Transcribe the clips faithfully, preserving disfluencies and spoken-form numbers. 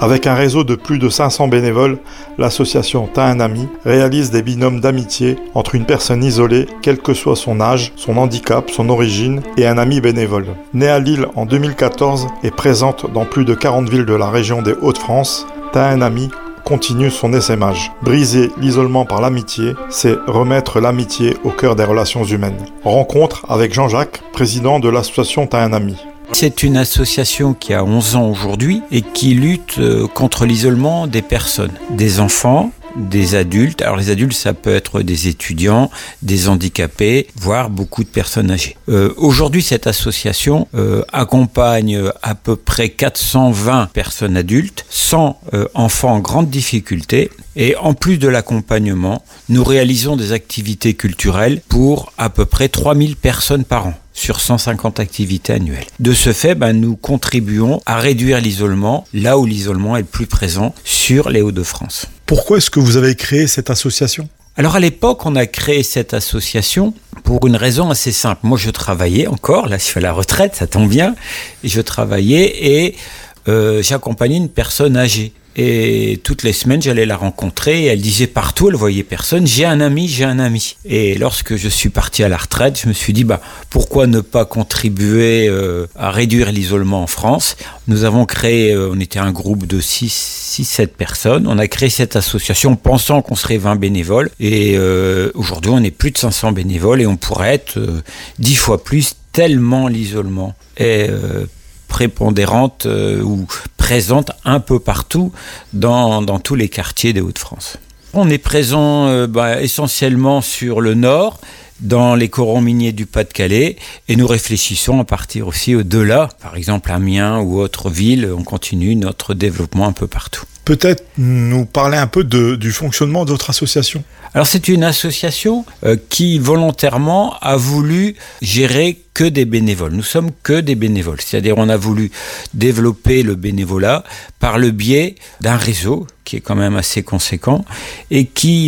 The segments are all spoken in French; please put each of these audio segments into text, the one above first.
Avec un réseau de plus de cinq cents bénévoles, l'association T'as un ami réalise des binômes d'amitié entre une personne isolée, quel que soit son âge, son handicap, son origine, et un ami bénévole. Née à Lille en deux mille quatorze et présente dans plus de quarante villes de la région des Hauts-de-France, T'as un ami continue son essaimage. Briser l'isolement par l'amitié, c'est remettre l'amitié au cœur des relations humaines. Rencontre avec Jean-Jacques, président de l'association T'as un ami. C'est une association qui a onze ans aujourd'hui et qui lutte contre l'isolement des personnes, des enfants, des adultes. Alors les adultes, ça peut être des étudiants, des handicapés, voire beaucoup de personnes âgées. Euh, aujourd'hui, cette association euh, accompagne à peu près quatre cent vingt personnes adultes, cent euh, enfants en grande difficulté. Et en plus de l'accompagnement, nous réalisons des activités culturelles pour à peu près trois mille personnes par an, sur cent cinquante activités annuelles. De ce fait, ben, nous contribuons à réduire l'isolement, là où l'isolement est le plus présent, sur les Hauts-de-France. Pourquoi est-ce que vous avez créé cette association ? Alors à l'époque, on a créé cette association pour une raison assez simple. Moi, je travaillais encore, là je suis à la retraite, ça tombe bien, et je travaillais et euh, j'accompagnais une personne âgée. Et toutes les semaines, j'allais la rencontrer et elle disait partout, elle voyait personne, j'ai un ami, j'ai un ami. Et lorsque je suis parti à la retraite, je me suis dit, bah, pourquoi ne pas contribuer euh, à réduire l'isolement en France ? Nous avons créé, euh, on était un groupe de six sept personnes, on a créé cette association pensant qu'on serait vingt bénévoles. Et euh, aujourd'hui, on est plus de cinq cents bénévoles et on pourrait être euh, dix fois plus, tellement l'isolement est euh, prépondérante euh, ou présente un peu partout dans, dans tous les quartiers des Hauts-de-France. On est présent euh, bah, essentiellement sur le nord, dans les corons miniers du Pas-de-Calais, et nous réfléchissons à partir aussi au-delà, par exemple Amiens ou autres villes, on continue notre développement un peu partout. Peut-être nous parler un peu de, du fonctionnement de votre association. Alors c'est une association euh, qui volontairement a voulu gérer que des bénévoles. Nous sommes que des bénévoles, c'est-à-dire on a voulu développer le bénévolat par le biais d'un réseau qui est quand même assez conséquent et qui,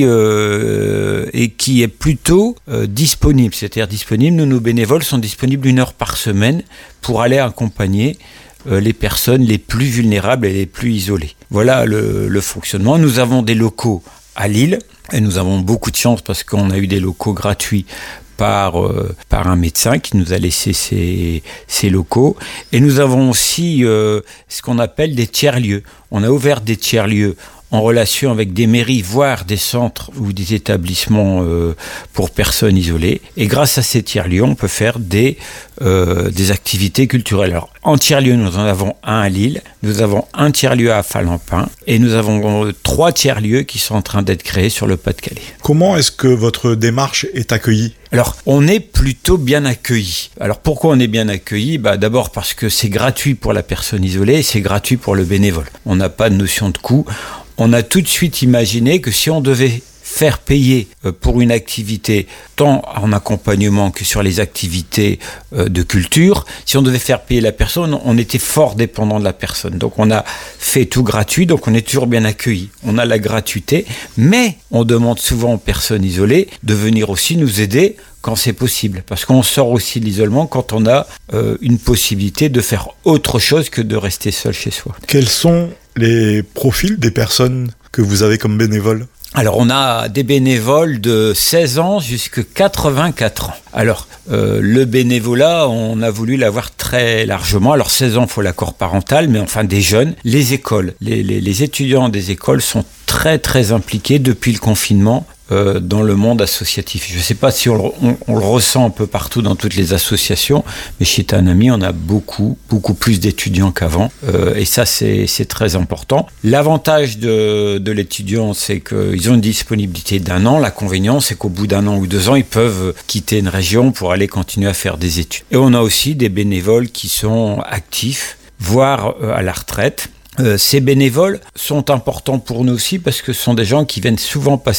euh, et qui est plutôt euh, disponible. C'est-à-dire disponible, nous, nos bénévoles sont disponibles une heure par semaine pour aller accompagner euh, les personnes les plus vulnérables et les plus isolées. Voilà le, le fonctionnement. Nous avons des locaux à Lille et nous avons beaucoup de chance parce qu'on a eu des locaux gratuits par, euh, par un médecin qui nous a laissé ces, ces locaux. Et nous avons aussi euh, ce qu'on appelle des tiers-lieux. On a ouvert des tiers-lieux en relation avec des mairies, voire des centres ou des établissements euh, pour personnes isolées. Et grâce à ces tiers-lieux, on peut faire des, euh, des activités culturelles. Alors, en tiers-lieu, nous en avons un à Lille, nous avons un tiers-lieu à Falampin, et nous avons euh, trois tiers-lieux qui sont en train d'être créés sur le Pas-de-Calais. Comment est-ce que votre démarche est accueillie ? Alors, on est plutôt bien accueillis. Alors, pourquoi on est bien accueillis ? Bah, d'abord parce que c'est gratuit pour la personne isolée et c'est gratuit pour le bénévole. On n'a pas de notion de coût. On a tout de suite imaginé que si on devait faire payer pour une activité, tant en accompagnement que sur les activités de culture, si on devait faire payer la personne, on était fort dépendant de la personne. Donc on a fait tout gratuit, donc on est toujours bien accueilli. On a la gratuité, mais on demande souvent aux personnes isolées de venir aussi nous aider quand c'est possible. Parce qu'on sort aussi de l'isolement quand on a euh, une possibilité de faire autre chose que de rester seul chez soi. Quels sont les profils des personnes que vous avez comme bénévoles ? Alors, on a des bénévoles de seize ans jusqu'à quatre-vingt-quatre ans. Alors, euh, le bénévolat, on a voulu l'avoir très largement. Alors, seize ans, il faut l'accord parental, mais enfin, des jeunes. Les écoles, les, les, les étudiants des écoles sont très, très impliqués depuis le confinement euh, dans le monde associatif. Je ne sais pas si on le, on, on le ressent un peu partout dans toutes les associations, mais chez T'as un ami, on a beaucoup, beaucoup plus d'étudiants qu'avant. Euh, et ça, c'est, c'est très important. L'avantage de, de l'étudiant, c'est qu'ils ont une disponibilité d'un an. L'inconvénient, c'est qu'au bout d'un an ou deux ans, ils peuvent quitter une région pour aller continuer à faire des études. Et on a aussi des bénévoles qui sont actifs, voire euh, à la retraite. Euh, ces bénévoles sont importants pour nous aussi parce que ce sont des gens qui viennent souvent passer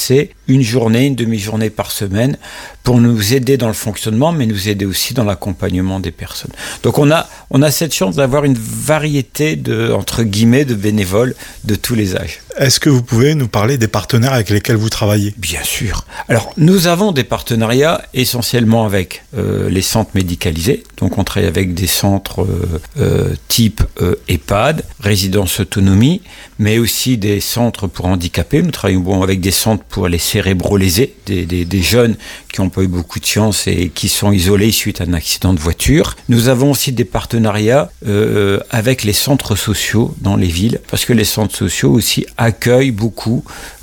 une journée, une demi-journée par semaine pour nous aider dans le fonctionnement, mais nous aider aussi dans l'accompagnement des personnes. Donc on a, on a cette chance d'avoir une variété de, entre guillemets, de bénévoles de tous les âges. Est-ce que vous pouvez nous parler des partenaires avec lesquels vous travaillez ? Bien sûr. Alors, nous avons des partenariats essentiellement avec euh, les centres médicalisés. Donc, on travaille avec des centres euh, euh, type euh, EHPAD, résidence autonomie, mais aussi des centres pour handicapés. Nous travaillons bon, avec des centres pour les cérébro-lésés, des, des, des jeunes qui n'ont pas eu beaucoup de chance et qui sont isolés suite à un accident de voiture. Nous avons aussi des partenariats euh, avec les centres sociaux dans les villes, parce que les centres sociaux aussi accueillent beaucoup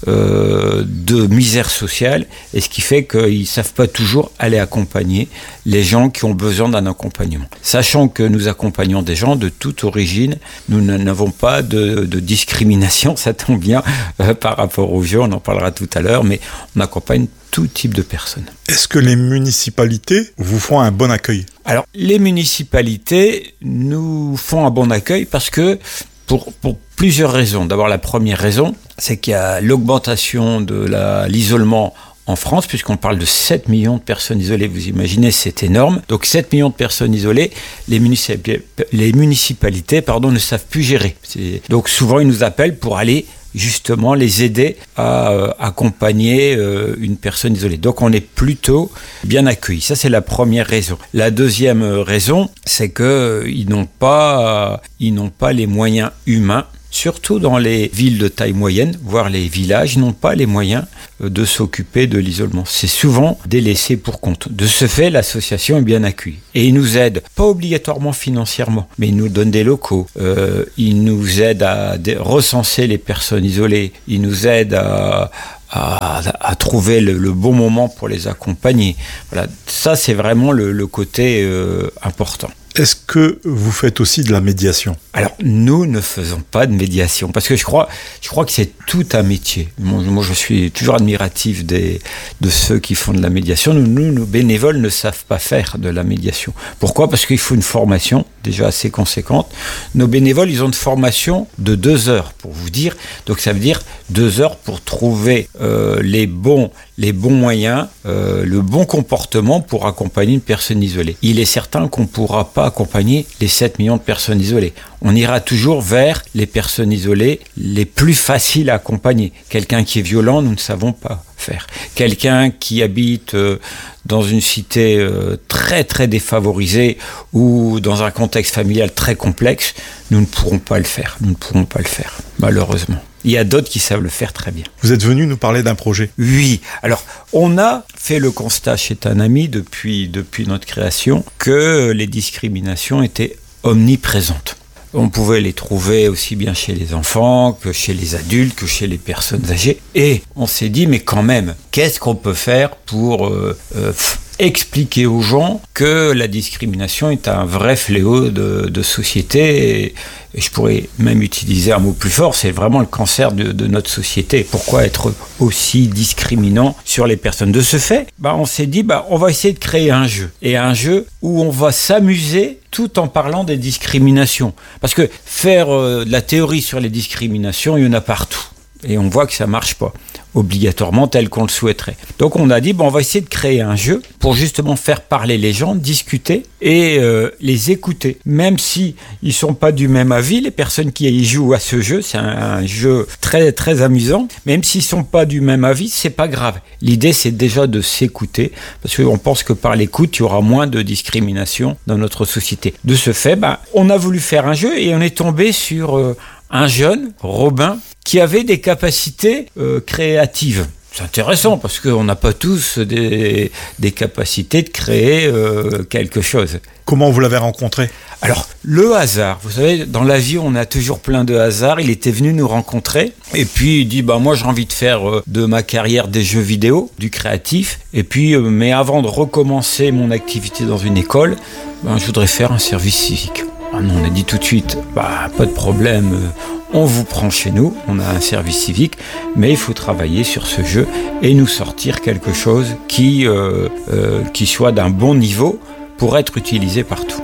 euh, de misère sociale, et ce qui fait qu'ils ne savent pas toujours aller accompagner les gens qui ont besoin d'un accompagnement. Sachant que nous accompagnons des gens de toute origine, nous n'avons pas de, de discrimination, ça tombe bien euh, par rapport aux vieux, on en parlera tout à l'heure, mais on accompagne tout type de personnes. Est-ce que les municipalités vous font un bon accueil ? Alors, les municipalités nous font un bon accueil parce que Pour, pour plusieurs raisons. D'abord, la première raison, c'est qu'il y a l'augmentation de la, l'isolement en France, puisqu'on parle de sept millions de personnes isolées. Vous imaginez, c'est énorme. Donc, sept millions de personnes isolées, les, municip- les municipalités pardon, ne savent plus gérer. C'est, donc, souvent, ils nous appellent pour aller justement les aider à euh, accompagner euh, une personne isolée. Donc on est plutôt bien accueillis. Ça, c'est la première raison. La deuxième raison, c'est que euh, ils n'ont pas, euh, ils n'ont pas les moyens humains. Surtout dans les villes de taille moyenne, voire les villages, n'ont pas les moyens de s'occuper de l'isolement. C'est souvent des laissés pour compte. De ce fait, l'association est bien accueillie. Et ils nous aident, pas obligatoirement financièrement, mais ils nous donnent des locaux. Euh, ils nous aident à recenser les personnes isolées. Ils nous aident à... À, à trouver le, le bon moment pour les accompagner. Voilà, ça c'est vraiment le, le côté euh, important. Est-ce que vous faites aussi de la médiation ? Alors, nous ne faisons pas de médiation, parce que je crois, je crois que c'est tout un métier. Moi, moi je suis toujours admiratif des, de ceux qui font de la médiation. Nous, nous, nos bénévoles ne savent pas faire de la médiation. Pourquoi ? Parce qu'il faut une formation déjà assez conséquente. Nos bénévoles, ils ont une formation de deux heures, pour vous dire. Donc, ça veut dire deux heures pour trouver euh, les bons, les bons moyens, euh, le bon comportement pour accompagner une personne isolée. Il est certain qu'on ne pourra pas accompagner les sept millions de personnes isolées. On ira toujours vers les personnes isolées les plus faciles à accompagner. Quelqu'un qui est violent, nous ne savons pas faire. Quelqu'un qui habite euh, dans une cité euh, très très défavorisée ou dans un contexte familial très complexe, nous ne pourrons pas le faire. Nous ne pourrons pas le faire, malheureusement. Il y a d'autres qui savent le faire très bien. Vous êtes venu nous parler d'un projet ? Oui. Alors, on a fait le constat chez un ami depuis, depuis notre création que les discriminations étaient omniprésentes. On pouvait les trouver aussi bien chez les enfants que chez les adultes, que chez les personnes âgées. Et on s'est dit, mais quand même, qu'est-ce qu'on peut faire pour euh, euh, expliquer aux gens que la discrimination est un vrai fléau de, de société et, et je pourrais même utiliser un mot plus fort, c'est vraiment le cancer de, de notre société. Pourquoi être aussi discriminant sur les personnes ? De ce fait, bah, on s'est dit, bah, on va essayer de créer un jeu. Et un jeu où on va s'amuser tout en parlant des discriminations. Parce que faire euh, de la théorie sur les discriminations, il y en a partout. Et on voit que ça ne marche pas, obligatoirement tel qu'on le souhaiterait. Donc on a dit, bon, on va essayer de créer un jeu pour justement faire parler les gens, discuter et euh, les écouter. Même si ils ne sont pas du même avis, les personnes qui y jouent à ce jeu, c'est un, un jeu très, très amusant, même s'ils ne sont pas du même avis, ce n'est pas grave. L'idée, c'est déjà de s'écouter, parce qu'on pense que par l'écoute, il y aura moins de discrimination dans notre société. De ce fait, bah, on a voulu faire un jeu et on est tombé sur euh, un jeune, Robin, qui avait des capacités euh, créatives. C'est intéressant parce qu'on n'a pas tous des, des capacités de créer euh, quelque chose. Comment vous l'avez rencontré ? Alors, le hasard, vous savez, dans la vie, on a toujours plein de hasards. Il était venu nous rencontrer et puis il dit, bah, moi j'ai envie de faire euh, de ma carrière des jeux vidéo, du créatif. Et puis, euh, mais avant de recommencer mon activité dans une école, ben, je voudrais faire un service civique. Ah non, on a dit tout de suite, bah, pas de problème, on vous prend chez nous, on a un service civique, mais il faut travailler sur ce jeu et nous sortir quelque chose qui, euh, euh, qui soit d'un bon niveau pour être utilisé partout.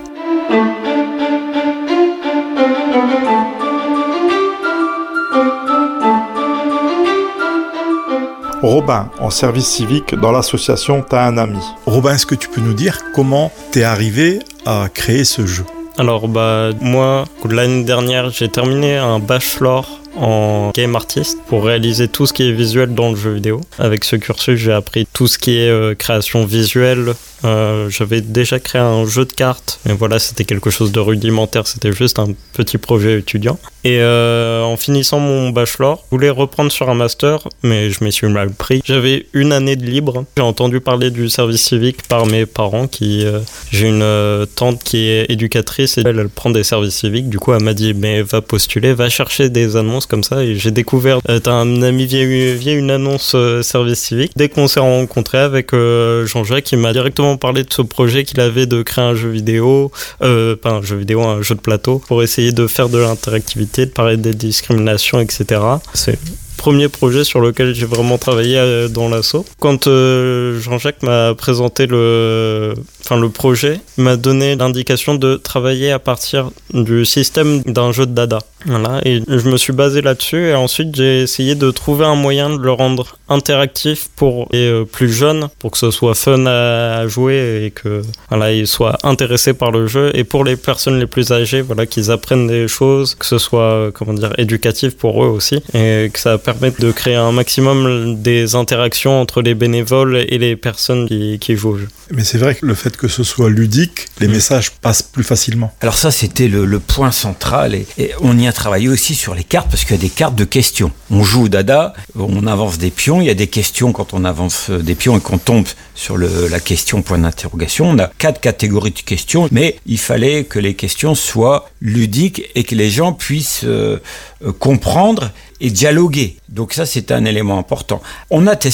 Robin, en service civique dans l'association T'as un ami. Robin, est-ce que tu peux nous dire comment t'es arrivé à créer ce jeu ? Alors bah moi, l'année dernière, j'ai terminé un bachelor en game artist pour réaliser tout ce qui est visuel dans le jeu vidéo. Avec ce cursus, j'ai appris tout ce qui est euh, création visuelle. Euh, j'avais déjà créé un jeu de cartes, mais voilà, c'était quelque chose de rudimentaire, c'était juste un petit projet étudiant. Et euh, en finissant mon bachelor, je voulais reprendre sur un master, mais je m'y suis mal pris. J'avais une année de libre. J'ai entendu parler du service civique par mes parents. Qui, euh, j'ai une euh, tante qui est éducatrice et elle, elle prend des services civiques. Du coup, elle m'a dit, mais va postuler, va chercher des annonces comme ça. Et j'ai découvert, euh, t'as un ami via, via une annonce euh, service civique. Dès qu'on s'est rencontrés avec euh, Jean-Jacques, il m'a directement parlé de ce projet qu'il avait de créer un jeu vidéo, euh, pas un jeu vidéo, un jeu de plateau, pour essayer de faire de l'interactivité, de parler des discriminations, et cetera. C'est le premier projet sur lequel j'ai vraiment travaillé dans l'asso. Quand euh, Jean-Jacques m'a présenté le, enfin, le projet, il m'a donné l'indication de travailler à partir du système d'un jeu de dada. Voilà, et je me suis basé là-dessus et ensuite j'ai essayé de trouver un moyen de le rendre interactif pour les euh, plus jeunes, pour que ce soit fun à, à jouer et que voilà, ils soient intéressés par le jeu, et pour les personnes les plus âgées, voilà, qu'ils apprennent des choses, que ce soit euh, comment dire, éducatif pour eux aussi, et que ça permette de créer un maximum des interactions entre les bénévoles et les personnes qui, qui jouent au jeu. Mais c'est vrai que le fait que ce soit ludique, les mmh. messages passent plus facilement. Alors ça, c'était le, le point central, et, et on y a travaillé aussi sur les cartes, parce qu'il y a des cartes de questions. On joue au dada, on avance des pions, il y a des questions quand on avance des pions et qu'on tombe sur le, la question point d'interrogation. On a quatre catégories de questions, mais il fallait que les questions soient ludiques et que les gens puissent euh, comprendre et dialoguer. Donc ça, c'est un élément important. On a testé